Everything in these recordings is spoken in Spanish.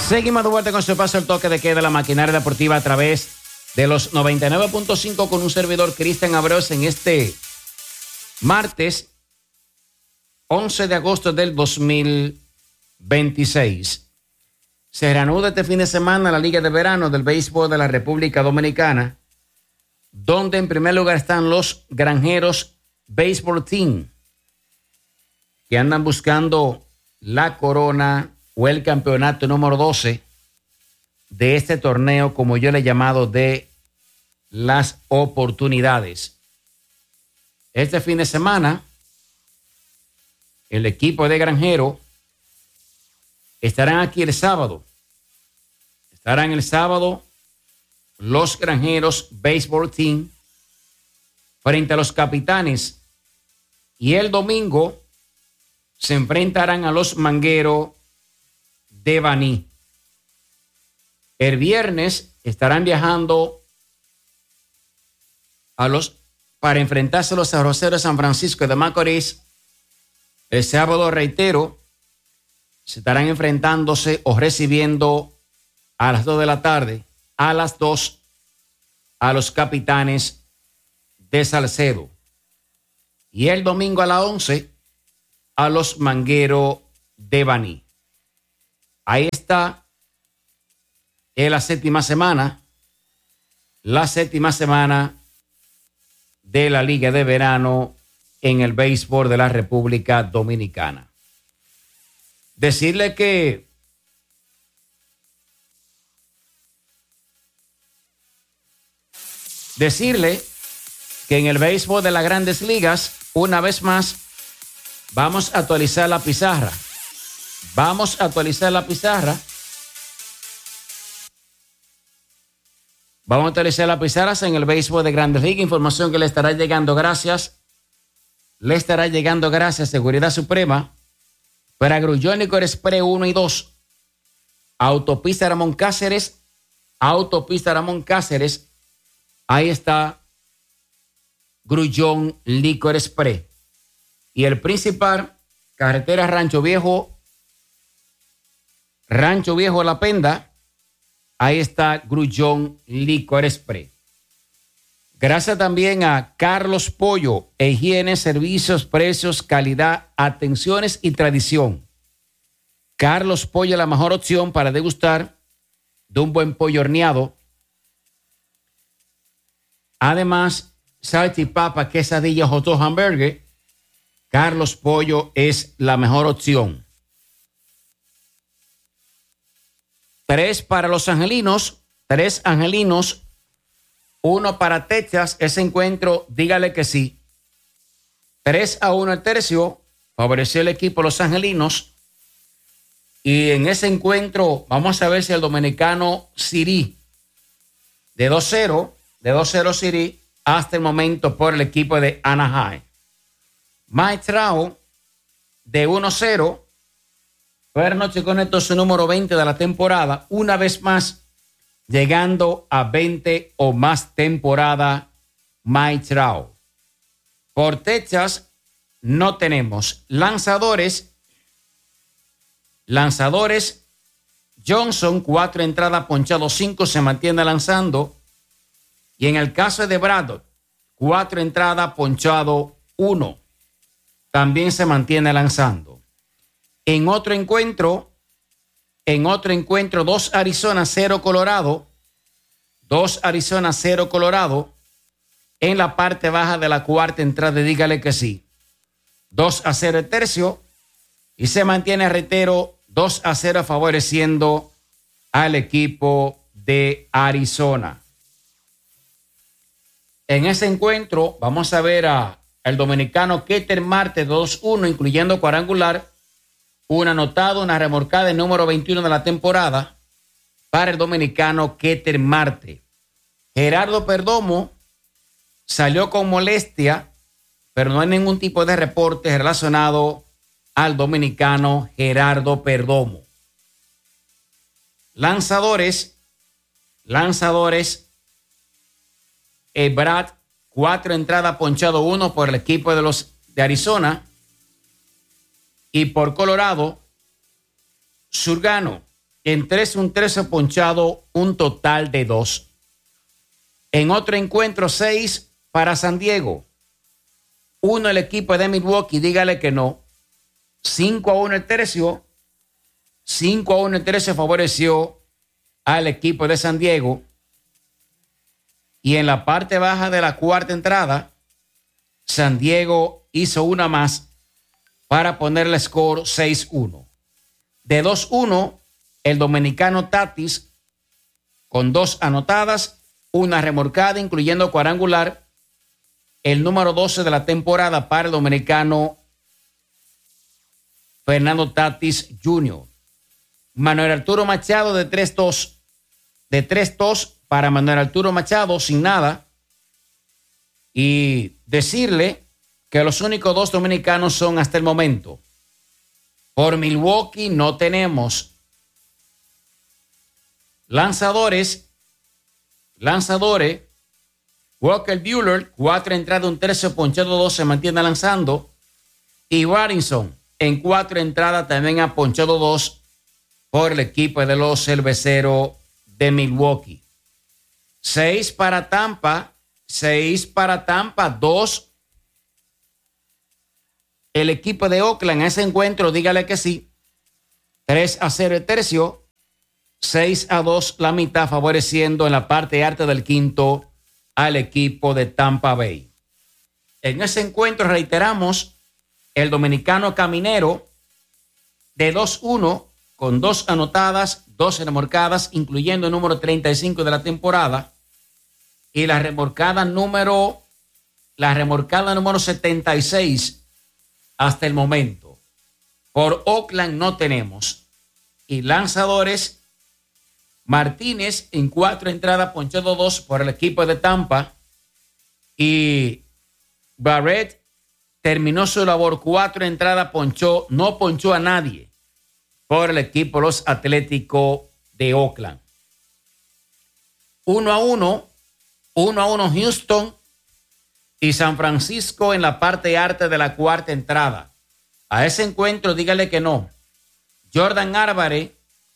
Seguimos de vuelta con su paso el toque de queda de la maquinaria deportiva a través de los 99.5 con un servidor Cristian Abreu en este martes 11 de agosto del 2026. Se reanuda este fin de semana la Liga de Verano del Béisbol de la República Dominicana, donde en primer lugar están los Granjeros Baseball Team, que andan buscando la corona o el campeonato número 12 de este torneo, como yo le he llamado, de las oportunidades. Este fin de semana, el equipo de Granjero estarán aquí el sábado. Estarán el sábado los Granjeros Baseball Team frente a los Capitanes, y el domingo se enfrentarán a los Mangueros de Baní. El viernes estarán viajando para enfrentarse a los Arroceros de San Francisco de Macorís. El sábado, reitero, se estarán enfrentándose o recibiendo a las 2 de la tarde, a las 2, a los Capitanes de Salcedo. Y el domingo a las 11, a los Mangueros de Baní. Ahí está la séptima semana de la Liga de Verano en el béisbol de la República Dominicana. Decirle que en el béisbol de las Grandes Ligas, una vez más, vamos a actualizar la pizarra. Vamos a actualizar la pizarra en el béisbol de Grandes Ligas. Información que le estará llegando gracias Seguridad Suprema, para Grullón Licor Express 1 y 2, Autopista Ramón Cáceres, ahí está Grullón Licor Express. Y el principal, carretera Rancho Viejo La Penda, ahí está Grullón Licor Express. Gracias también a Carlos Pollo, higiene, servicios, precios, calidad, atenciones y tradición. Carlos Pollo, la mejor opción para degustar de un buen pollo horneado. Además, salchipapa, quesadilla, hot dog, hamburger. Carlos Pollo es la mejor opción. 3 para los angelinos, 3 angelinos, 1 para Texas. Ese encuentro, dígale que sí. 3-1 el tercio, favoreció el equipo Los Angelinos. Y en ese encuentro vamos a ver si el dominicano Siri, de 2-0 Siri, hasta el momento por el equipo de Anaheim. Mike Trout, de 1-0, fue anoche con esto su número 20 de la temporada, una vez más llegando a 20 o más temporada Mike Trout. Por Texas no tenemos lanzadores. Johnson, 4 entradas, ponchado 5, se mantiene lanzando. Y en el caso de Braddock, 4 entradas, ponchado 1, también se mantiene lanzando. En otro encuentro, 2 Arizona, 0 Colorado. 2 Arizona, 0 Colorado. En la parte baja de la cuarta entrada, dígale que sí. 2-0 el tercio. Y se mantiene, reitero, 2-0 favoreciendo al equipo de Arizona. En ese encuentro vamos a ver al dominicano Ketel Marte, 2-1, incluyendo cuadrangular, un anotado, una remolcada, el número 21 de la temporada para el dominicano Ketel Marte. Gerardo Perdomo salió con molestia, pero no hay ningún tipo de reporte relacionado al dominicano Gerardo Perdomo. Lanzadores, Brad, 4 entradas, ponchado 1 por el equipo de Arizona. Y por Colorado, Zurgano, En 3 y un tercio ponchado, un total de 2. En otro encuentro, 6 para San Diego. 1 el equipo de Milwaukee, dígale que no. 5-1 el tercio. 5-1 el tercio favoreció al equipo de San Diego. Y en la parte baja de la cuarta entrada, San Diego hizo una más para poner el score 6-1. De 2-1, el dominicano Tatis, con 2 anotadas, una remolcada, incluyendo cuadrangular, el número 12 de la temporada para el dominicano Fernando Tatis Jr. Manuel Arturo Machado de 3-2. De 3-2 para Manuel Arturo Machado, sin nada. Y decirle que los únicos 2 dominicanos son hasta el momento. Por Milwaukee no tenemos lanzadores. Walker Buehler, 4 entradas, un tercio ponchado, 2, se mantiene lanzando. Y Warrington, en 4 entradas, también ha ponchado 2 por el equipo de los Cerveceros de Milwaukee. 6 para Tampa, 2 el equipo de Oakland. En ese encuentro, dígale que sí. 3-0 el tercio, 6-2 la mitad, favoreciendo en la parte alta del quinto al equipo de Tampa Bay. En ese encuentro, reiteramos, el dominicano Caminero de 2-1 con 2 anotadas, 2 remolcadas, incluyendo el número 35 de la temporada, y la remolcada número 76 hasta el momento. Por Oakland no tenemos. Y lanzadores, Martínez en 4 entradas, ponchado 2 por el equipo de Tampa. Y Barrett terminó su labor, 4 entradas, no ponchó a nadie por el equipo los Atléticos de Oakland. 1-1 Houston y San Francisco en la parte alta de la cuarta entrada. A ese encuentro, dígale que no. Jordan Álvarez,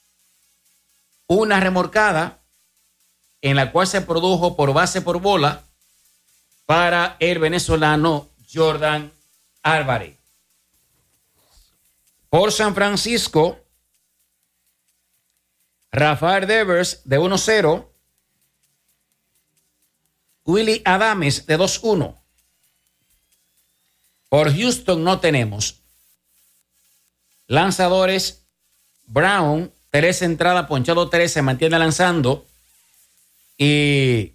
una remolcada en la cual se produjo por base por bola para el venezolano Jordan Álvarez. Por San Francisco, Rafael Devers de 1-0. Willy Adames de 2-1. Por Houston no tenemos. Lanzadores, Brown, 3 entradas, ponchado 3, se mantiene lanzando. Y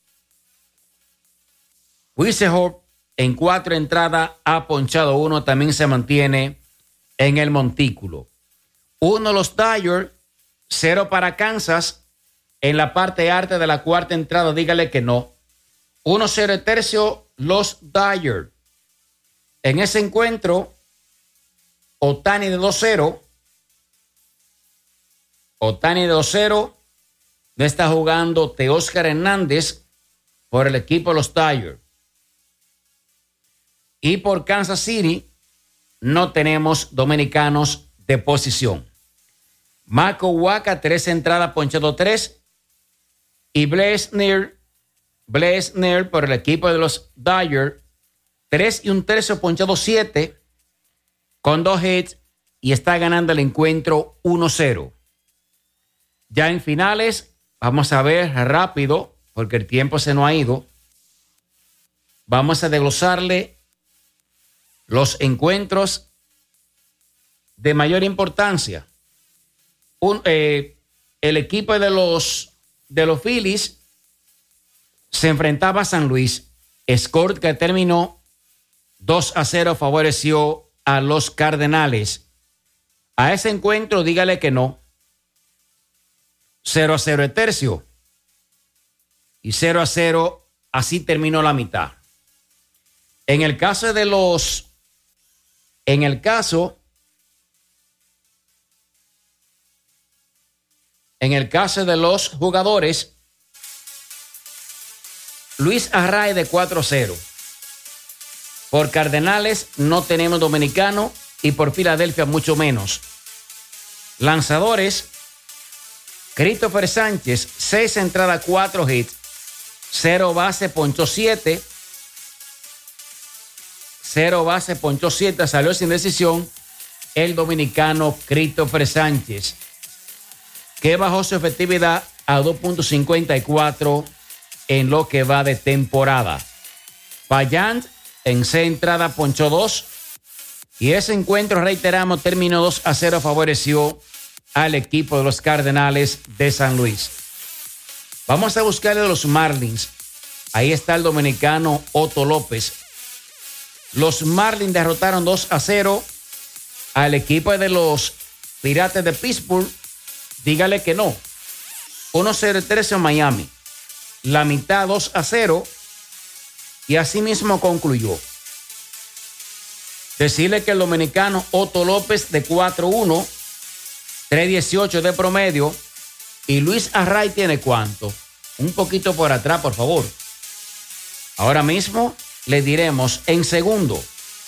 Wisehorn en 4 entradas ha ponchado 1, también se mantiene en el montículo. 1 los Dodgers, 0 para Kansas en la parte alta de la cuarta entrada, dígale que no. 1-0 el tercio, los Dodgers. En ese encuentro, Ohtani de 2-0. No está jugando Teóscar Hernández por el equipo de los Dodgers. Y por Kansas City no tenemos dominicanos de posición. Marco Waka, 3 entradas, ponchado 3. Y Blaze Snell por el equipo de los Dodgers, 3 y un tercio, ponchado 7, con 2 hits, y está ganando el encuentro 1-0. Ya en finales, vamos a ver rápido, porque el tiempo se nos ha ido. Vamos a desglosarle los encuentros de mayor importancia. El equipo de los Phillies se enfrentaba a San Luis. Score que terminó 2-0, favoreció a los Cardenales. A ese encuentro, dígale que no. 0-0 el tercio. Y 0-0, así terminó la mitad. En el caso de los jugadores, Luis Arraez de 4-0. Por Cardenales no tenemos dominicano y por Filadelfia mucho menos. Lanzadores, Christopher Sánchez, 6 entradas, 4 hits, 0 base, ponchó 7. 0 base, ponchó 7, salió sin decisión el dominicano Christopher Sánchez, que bajó su efectividad a 2.54 en lo que va de temporada. Payant en 6 entradas ponchó 2 y ese encuentro, reiteramos, terminó 2-0, favoreció al equipo de los Cardenales de San Luis. Vamos a buscarle de los Marlins. Ahí está el dominicano Otto López. Los Marlins derrotaron 2-0 al equipo de los Piratas de Pittsburgh. Dígale que no. 1-0-13 en Miami. La mitad 2-0 y así mismo concluyó. Decirle que el dominicano Otto López de 4-1, 3.18 de promedio, y Luis Arraez tiene ¿cuánto? Un poquito por atrás, por favor. Ahora mismo le diremos en segundo.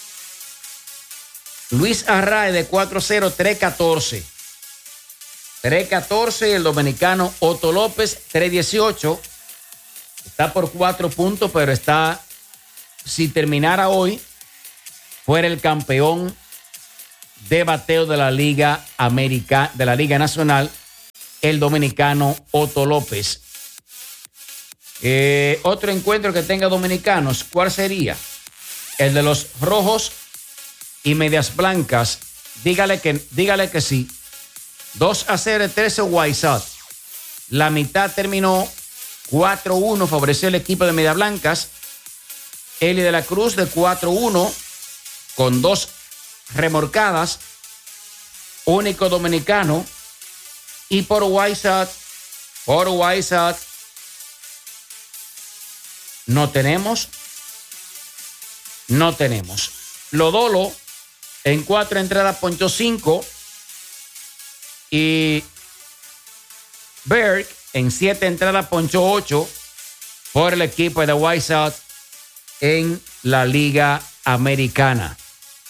Luis Arraez de 4-0, 3.14. 3.14 y el dominicano Otto López 3.18. Está por 4 puntos, pero está, si terminara hoy, fuera el campeón de bateo de la Liga América, de la Liga Nacional, el dominicano Otto López. Otro encuentro que tenga dominicanos, ¿cuál sería? El de los Rojos y Medias Blancas. Dígale que sí. 2-0, 13 White Sox. La mitad terminó 4-1, favoreció el equipo de Medias Blancas. Eli de la Cruz de 4-1 con 2 remorcadas, único dominicano. Y por White Sox no tenemos. Lodolo en 4 entradas ponchó 5 y Berg en 7 entradas ponchó 8 por el equipo de White Sox en la Liga Americana.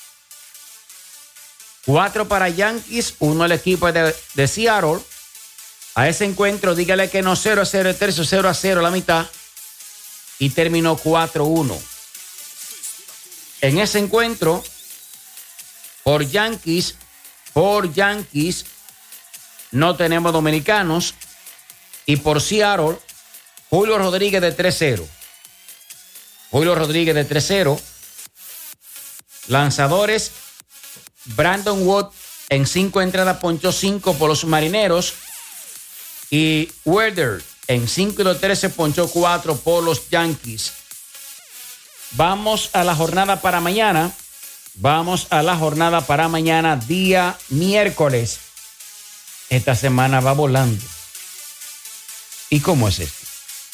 4 para Yankees, 1 el equipo de Seattle. A ese encuentro dígale que no, 0-0 el tercio, 0-0 la mitad y terminó 4-1. En ese encuentro, por Yankees, no tenemos dominicanos. Y por Seattle, Julio Rodríguez de 3-0. Lanzadores, Brandon Wood en 5 entradas ponchó 5 por los Marineros. Y Werder en 5-13 ponchó 4 por los Yankees. Vamos a la jornada para mañana. Día miércoles. Esta semana va volando. ¿Y cómo es esto?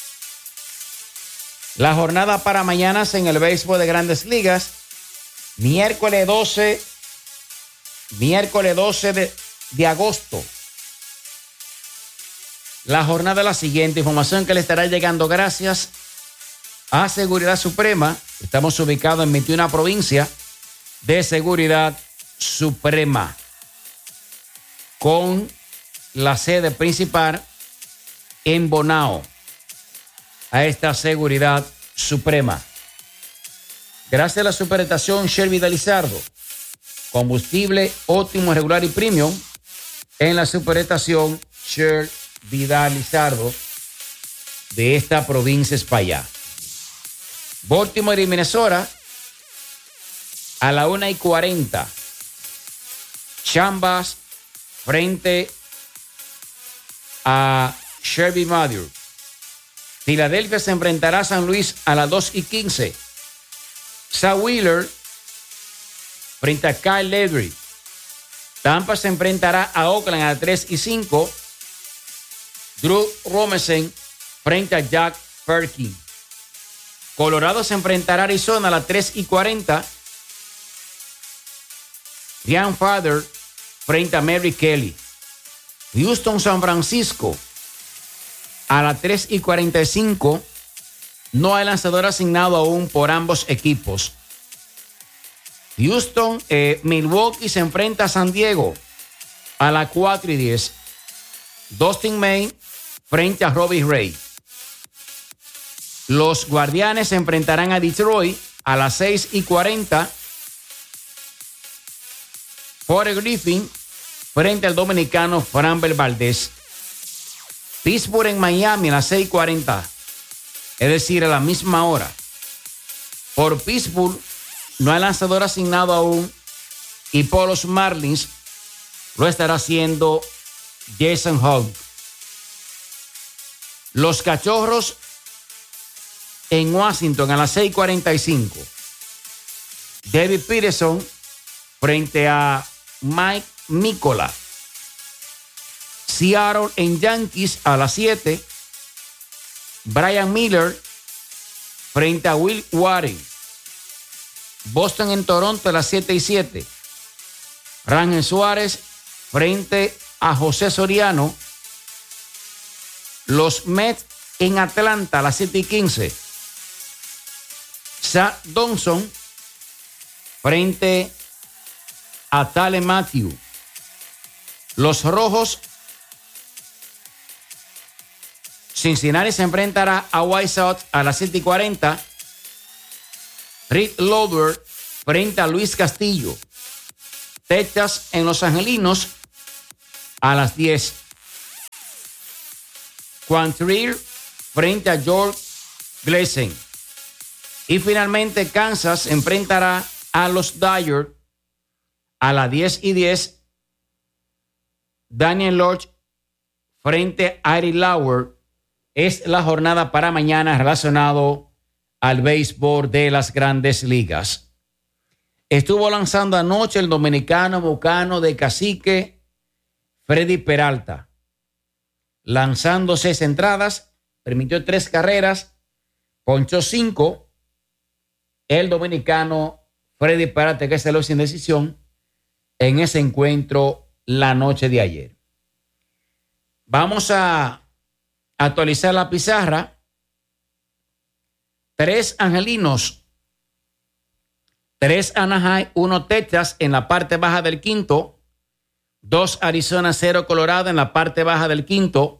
La jornada para mañana es en el béisbol de Grandes Ligas. Miércoles 12 de agosto. La jornada es la siguiente. Información que le estará llegando gracias a Seguridad Suprema. Estamos ubicados en 21 provincias de Seguridad Suprema, con la sede principal en Bonao. A esta Seguridad Suprema. Gracias a la superestación Shell Vida Lizardo. Combustible óptimo, regular y premium en la superestación Shell Vida Lizardo de esta provincia España. Baltimore y Minnesota a la 1:40. Chambas frente a Shelby Matthews. Filadelfia se enfrentará a San Luis a las 2:15. Zach Wheeler frente a Kyle Lowry. Tampa se enfrentará a Oakland a las 3:05. Drew Robertson frente a Jack Perkins. Colorado se enfrentará a Arizona a las 3:40. Ryan Father frente a Mary Kelly. Houston, San Francisco a las 3:45. No hay lanzador asignado aún por ambos equipos. Milwaukee se enfrenta a San Diego a las 4:10. Dustin May frente a Robbie Ray. Los Guardianes se enfrentarán a Detroit a las 6:40. Forrest Griffin frente al dominicano Framber Valdez. Pittsburgh en Miami a las 6:40. Es decir, a la misma hora. Por Pittsburgh no hay lanzador asignado aún y por los Marlins lo estará haciendo Jason Hogg. Los Cachorros en Washington a las 6:45. David Peterson frente a Mike Nicola. Seattle en Yankees a las 7. Brian Miller frente a Will Warren. Boston en Toronto a las 7:07. Rangel Suárez frente a José Soriano. Los Mets en Atlanta a las 7:15. Zach Donson frente a Tale Matthew. Los Rojos, Cincinnati se enfrentará a White Sox a las 7:40. Rick Lover frente a Luis Castillo. Texas en Los Angelinos a las 10. Quantrill frente a George Gleason. Y finalmente Kansas enfrentará a los Dodgers a las 10:10. Daniel Lodge frente a Ari Lauer. Es la jornada para mañana relacionado al béisbol de las Grandes Ligas. Estuvo lanzando anoche el dominicano bucano de Cacique, Freddy Peralta. Lanzando 6 entradas, permitió 3 carreras, ponchó 5. El dominicano Freddy Peralta, que salió sin decisión en ese encuentro la noche de ayer. Vamos a actualizar la pizarra. 3 angelinos, 3 Anaheim, 1 Texas en la parte baja del quinto, 2 Arizona, 0 Colorado en la parte baja del quinto,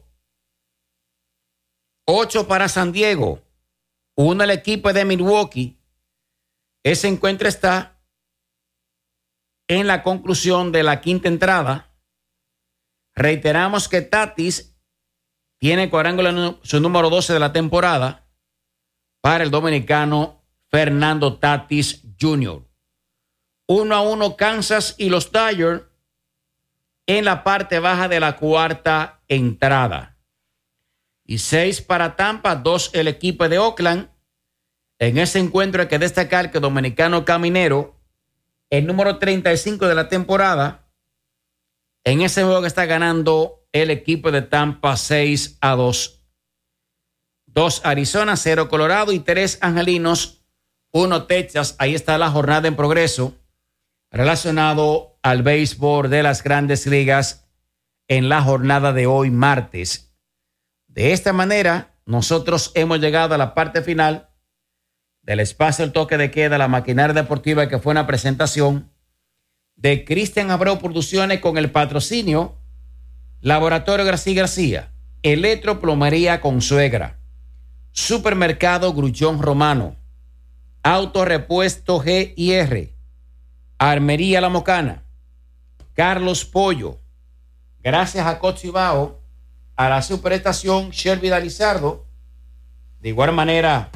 8 para San Diego, 1 el equipo de Milwaukee. Ese encuentro está en la conclusión de la quinta entrada. Reiteramos que Tatis tiene cuadrangular su número 12 de la temporada para el dominicano Fernando Tatis Jr. 1-1 Kansas y los Dodgers en la parte baja de la cuarta entrada. Y 6 para Tampa, 2 el equipo de Oakland. En ese encuentro hay que destacar que el dominicano Caminero, el número 35 de la temporada, en ese juego que está ganando el equipo de Tampa 6-2. 2 Arizona, 0 Colorado y 3 angelinos, 1 Texas. Ahí está la jornada en progreso relacionado al béisbol de las Grandes Ligas en la jornada de hoy, martes. De esta manera, nosotros hemos llegado a la parte final del espacio El Toque de Queda, la maquinaria deportiva, que fue una presentación de Cristian Abreu Producciones con el patrocinio Laboratorio García, Electroplomería Consuegra, Supermercado Grullón Romano, Autorepuesto G&R, Armería La Mocana, Carlos Pollo, gracias a Cochibao, a la Superestación Shelby Lizardo, de igual manera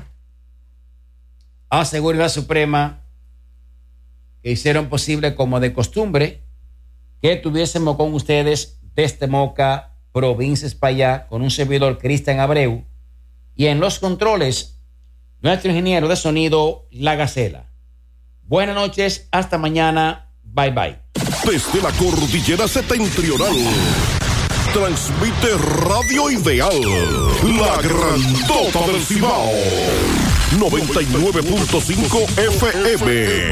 a Seguridad Suprema, que hicieron posible, como de costumbre, que tuviésemos con ustedes desde Moca, provincia Espaillá, con un servidor Cristian Abreu, y en los controles, nuestro ingeniero de sonido, La Gacela. Buenas noches, hasta mañana, bye bye. Desde la cordillera septentrional, transmite Radio Ideal, la grandota del Cibao, 99.5 FM.